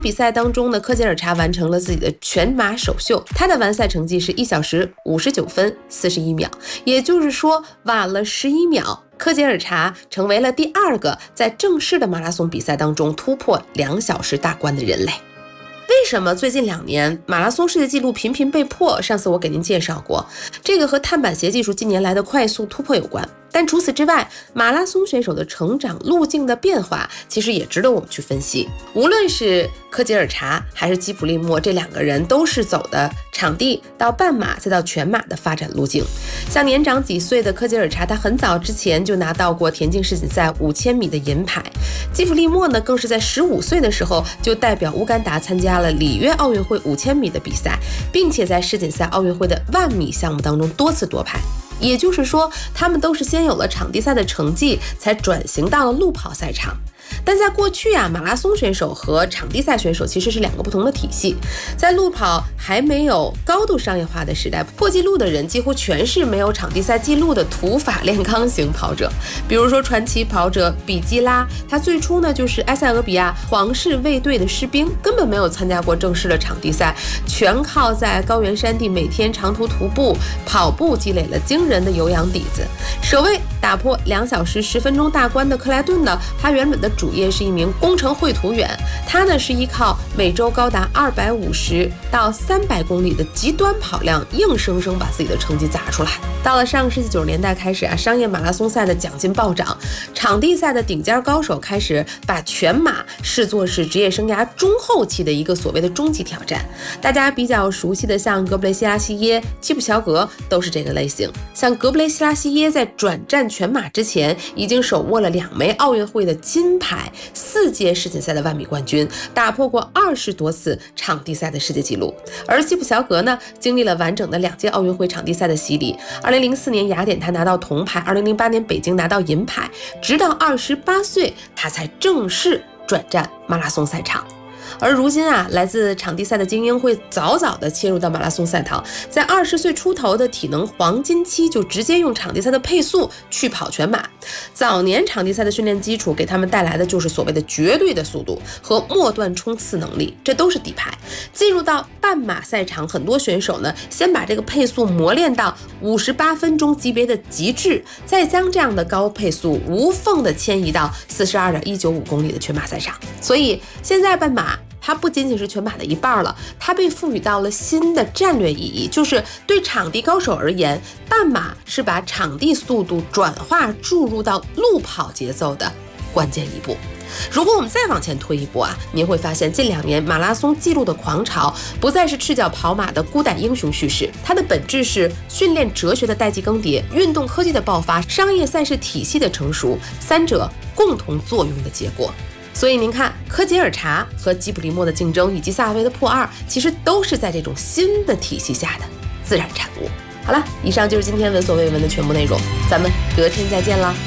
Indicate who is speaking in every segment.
Speaker 1: 比赛当中呢，科杰尔查完成了自己的全马首秀，他的完赛成绩是1小时59分41秒，也就是说晚了11秒。科杰尔查成为了第2个在正式的马拉松比赛当中突破2小时大关的人类。为什么最近2年马拉松世界纪录频频被破？上次我给您介绍过，这个和碳板鞋技术近年来的快速突破有关。但除此之外，马拉松选手的成长路径的变化其实也值得我们去分析。无论是科杰尔查还是基普利莫，这2个人都是走的场地到半马再到全马的发展路径。像年长几岁的科杰尔查，他很早之前就拿到过田径世锦赛5000米的银牌。基普利莫呢，更是在15岁的时候就代表乌干达参加了里约奥运会5000米的比赛，并且在世锦赛奥运会的10000米项目当中多次夺牌。也就是说，他们都是先有了场地赛的成绩，才转型到了路跑赛场。但在过去啊，马拉松选手和场地赛选手其实是2个不同的体系。在路跑还没有高度商业化的时代，破纪录的人几乎全是没有场地赛纪录的土法炼钢型跑者。比如说传奇跑者比基拉，他最初呢就是埃塞俄比亚皇室卫队的士兵，根本没有参加过正式的场地赛，全靠在高原山地每天长途徒步、跑步积累了惊人的有氧底子。首位打破2小时10分钟大关的克莱顿呢，他原本的主业是一名工程绘图员，他呢是依靠每周高达250到300公里的极端跑量，硬生生把自己的成绩砸出来。到了上个世纪90年代开始啊，商业马拉松赛的奖金暴涨，场地赛的顶尖高手开始把全马视作是职业生涯中后期的一个所谓的终极挑战。大家比较熟悉的像格布雷西拉西耶、基普乔格都是这个类型。像格布雷西拉西耶在转战全马之前，已经手握了2枚奥运会的金牌，4届世锦赛的10000米冠军，打破过20多次场地赛的世界纪录。而基普乔格呢，经历了完整的2届奥运会场地赛的洗礼。2004年雅典他拿到铜牌，2008年北京拿到银牌，直到28岁他才正式转战马拉松赛场。而如今啊，来自场地赛的精英会早早的切入到马拉松赛道，在20岁出头的体能黄金期就直接用场地赛的配速去跑全马。早年场地赛的训练基础给他们带来的就是所谓的绝对的速度和末段冲刺能力，这都是底牌。进入到半马赛场，很多选手呢，先把这个配速磨练到58分钟级别的极致，再将这样的高配速无缝的迁移到42.195公里的全马赛场。所以现在半马它不仅仅是全马的一半了，它被赋予到了新的战略意义，就是对场地高手而言，半马是把场地速度转化注入到路跑节奏的关键一步。如果我们再往前推一步啊，您会发现近2年马拉松纪录的狂潮不再是赤脚跑马的孤胆英雄叙事，它的本质是训练哲学的代际更迭、运动科技的爆发、商业赛事体系的成熟，3者共同作用的结果。所以您看，科杰尔查和基普利莫的竞争，以及萨维的破2，其实都是在这种新的体系下的自然产物。好了，以上就是今天闻所未闻的全部内容，咱们隔天再见啦。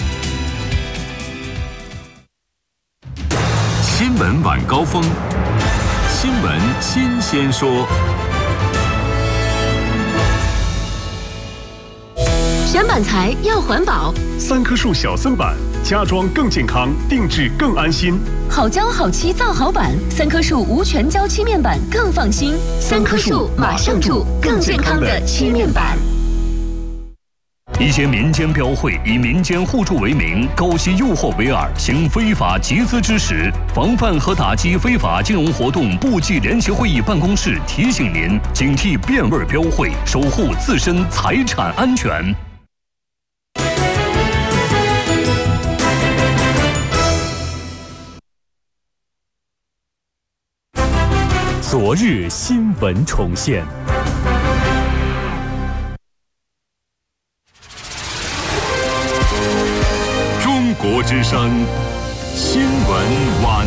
Speaker 2: 新闻晚高峰，新闻新鲜说。
Speaker 3: 选板材要环保
Speaker 4: ，3棵树小森板，家装更健康，定制更安心。
Speaker 3: 好胶好漆造好板，3棵树无全胶漆面板更放心。3棵树马上住更健康的漆面板。
Speaker 2: 一些民间标会以民间互助为名，高息诱惑为饵，行非法集资之实。防范和打击非法金融活动部际联席会议办公室提醒您：警惕变味标会，守护自身财产安全。
Speaker 4: 昨日新闻重现。
Speaker 2: 中国之声新闻晚